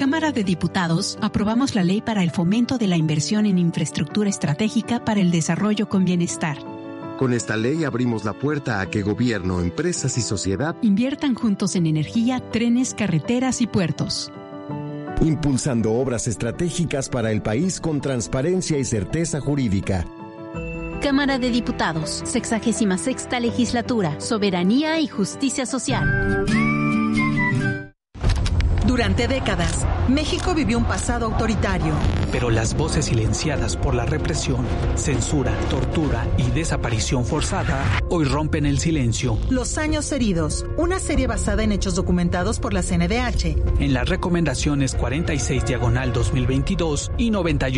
Cámara de Diputados, aprobamos la Ley para el Fomento de la Inversión en Infraestructura Estratégica para el Desarrollo con Bienestar. Con esta ley abrimos la puerta a que gobierno, empresas y sociedad inviertan juntos en energía, trenes, carreteras y puertos. Impulsando obras estratégicas para el país con transparencia y certeza jurídica. Cámara de Diputados, 66ª Legislatura, Soberanía y Justicia Social. Durante décadas, México vivió un pasado autoritario. Pero las voces silenciadas por la represión, censura, tortura y desaparición forzada hoy rompen el silencio. Los años heridos, una serie basada en hechos documentados por la CNDH. En las recomendaciones 46/2022 y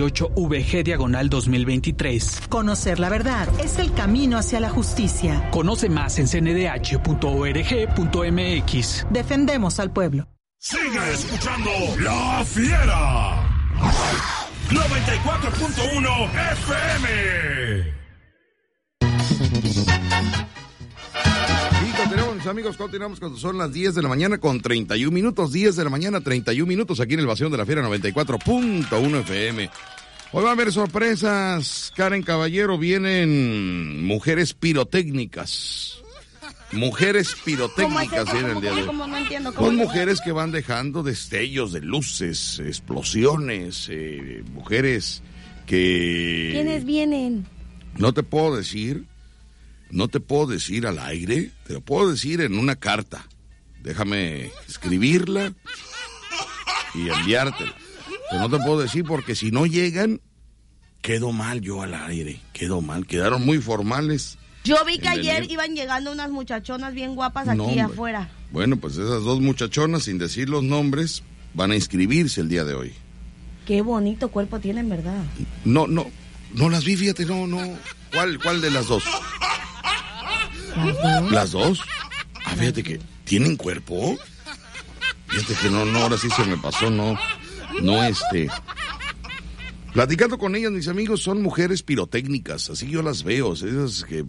98/VG/2023. Conocer la verdad es el camino hacia la justicia. Conoce más en cndh.org.mx. Defendemos al pueblo. Sigue escuchando La Fiera 94.1 FM. Y continuamos, amigos, continuamos cuando son las 10 de la mañana con 31 minutos, 10 de la mañana, 31 minutos, aquí en el Bastión de la Fiera 94.1 FM. Hoy va a haber sorpresas, Karen Caballero, vienen mujeres pirotécnicas. Mujeres pirotécnicas vienen el día de hoy. No entiendo. Son mujeres que van dejando destellos de luces, explosiones, mujeres que... ¿Quiénes vienen? No te puedo decir al aire, te lo puedo decir en una carta. Déjame escribirla y enviártela. Pero no te puedo decir porque si no llegan, quedo mal yo al aire, quedo mal, quedaron muy formales. Yo vi que ayer iban llegando unas muchachonas bien guapas aquí afuera. Bueno, pues esas dos muchachonas, sin decir los nombres, van a inscribirse el día de hoy. Qué bonito cuerpo tienen, ¿verdad? No las vi, fíjate, no. ¿Cuál de las dos? ¿Las dos? Ah, fíjate que tienen cuerpo. Fíjate que no, ahora sí se me pasó, Platicando con ellas, mis amigos, son mujeres pirotécnicas, así yo las veo, esas que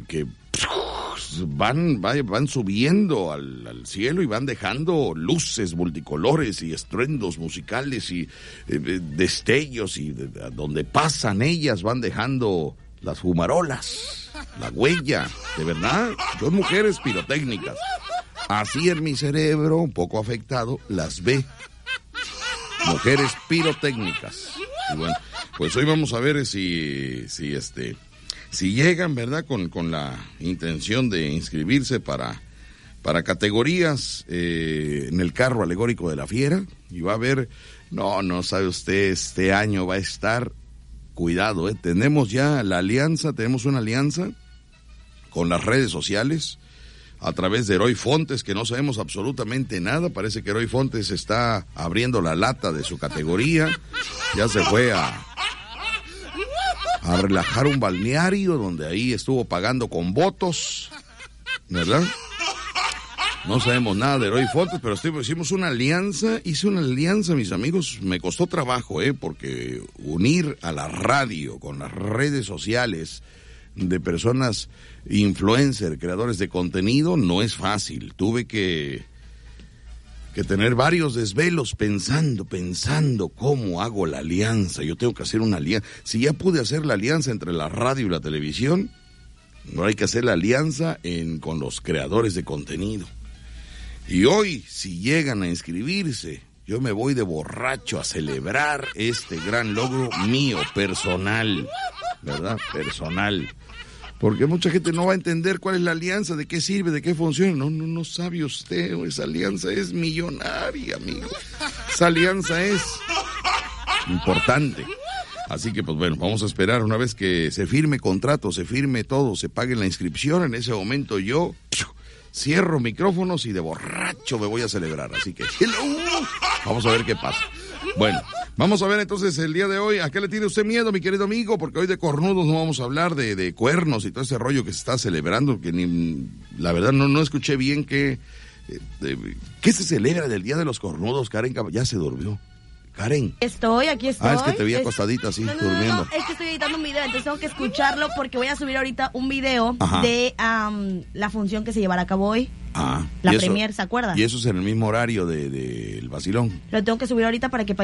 van subiendo al cielo y van dejando luces multicolores y estruendos musicales y destellos, y donde pasan ellas van dejando las fumarolas, la huella, de verdad, son mujeres pirotécnicas. Así en mi cerebro, un poco afectado, las ve. Mujeres pirotécnicas. Y bueno, pues hoy vamos a ver si llegan, ¿verdad? Con la intención de inscribirse para categorías en el carro alegórico de la Fiera. Y va a haber, no sabe usted, este año va a estar, cuidado, tenemos ya tenemos una alianza con las redes sociales, a través de Heroy Fontes, que no sabemos absolutamente nada. Parece que Heroy Fontes está abriendo la lata de su categoría. Ya se fue a relajar un balneario donde ahí estuvo pagando con votos, ¿verdad? No sabemos nada de Heroy Fontes, pero hicimos una alianza. Hice una alianza, mis amigos. Me costó trabajo, porque unir a la radio con las redes sociales de personas influencer, creadores de contenido, no es fácil. Tuve que tener varios desvelos pensando cómo hago la alianza. Yo tengo que hacer una alianza. Si ya pude hacer la alianza entre la radio y la televisión, ahora hay que hacer la alianza con los creadores de contenido. Y hoy, si llegan a inscribirse, yo me voy de borracho a celebrar este gran logro mío, personal, ¿verdad? Personal. Porque mucha gente no va a entender cuál es la alianza, de qué sirve, de qué funciona. No sabe usted, esa alianza es millonaria, amigo. Esa alianza es importante. Así que, pues bueno, vamos a esperar una vez que se firme contrato, se firme todo, se pague la inscripción. En ese momento yo cierro micrófonos y de borracho me voy a celebrar. Así que, vamos a ver qué pasa. Bueno, vamos a ver entonces el día de hoy, ¿a qué le tiene usted miedo, mi querido amigo? Porque hoy de cornudos no vamos a hablar de cuernos y todo ese rollo que se está celebrando, que la verdad no escuché bien qué se celebra del Día de los Cornudos. Karen ya se durmió. Karen. Aquí estoy. Es que te vi acostadita así, durmiendo. No, es que estoy editando un video, entonces tengo que escucharlo porque voy a subir ahorita un video de la función que se llevará a cabo hoy. La premier, ¿se acuerda? Y eso es en el mismo horario del vacilón. Lo tengo que subir ahorita para que